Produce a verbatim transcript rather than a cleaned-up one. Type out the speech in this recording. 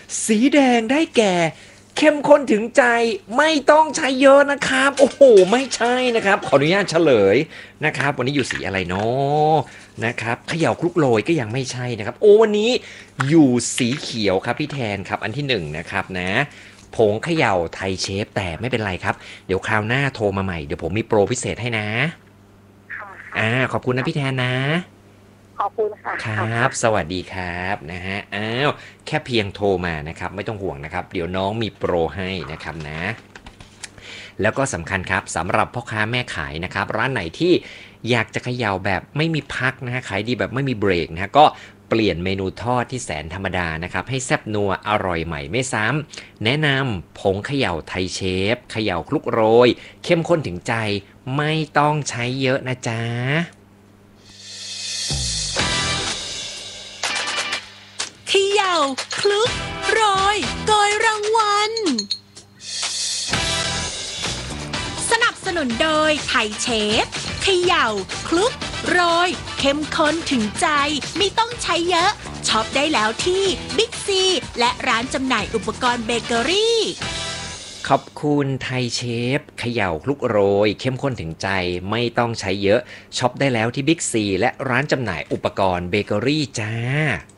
สีแดงได้แก่เข้มข้นถึงใจไม่ต้องใช้เยอะนะครับโอ้โหไม่ใช่นะครับขออนุญาตเฉลยนะครับวันนี้อยู่สีอะไรเนาะนะครับเขย่าคลุกโรยก็ยังไม่ใช่นะครับโอ้วันนี้อยู่สีเขียวครับพี่แทนครับอันที่หนึ่งนะครับนะผงเขย่าไทยเชฟแต่ไม่เป็นไรครับเดี๋ยวคราวหน้าโทรมาใหม่เดี๋ยวผมมีโปรพิเศษให้นะค่ะอ่าขอบคุณนะค่ะพี่แทนนะขอบคุณค่ะครค่ะับ สวัสดีครับนะฮะอ้าวแค่เพียงโทรมานะครับไม่ต้องห่วงนะครับเดี๋ยวน้องมีโปรให้นะครับนะแล้วก็สำคัญครับสำหรับพ่อค้าแม่ขายนะครับร้านไหนที่อยากจะเขย่าแบบไม่มีพักนะฮะขายดีแบบไม่มีเบรกนะฮะก็เปลี่ยนเมนูทอดที่แสนธรรมดานะครับให้แซ่บนัวอร่อยใหม่ไม่ซ้ำแนะนำผงเขย่าไทยเชฟเขย่าคลุกโรยเข้มข้นถึงใจไม่ต้องใช้เยอะนะจ๊ะเขย่าคลุกโรยโกยรางวัลสนับสนุนโดยไทยเชฟเขย่าคลุกโรยเข้มข้นถึงใจไม่ต้องใช้เยอะช็อปได้แล้วที่บิ๊กซีและร้านจำหน่ายอุปกรณ์เบเกอรี่ขอบคุณไทยเชฟเขย่าคลุกโรยเข้มข้นถึงใจไม่ต้องใช้เยอะช็อปได้แล้วที่บิ๊กซีและร้านจำหน่ายอุปกรณ์เบเกอรี่จ้า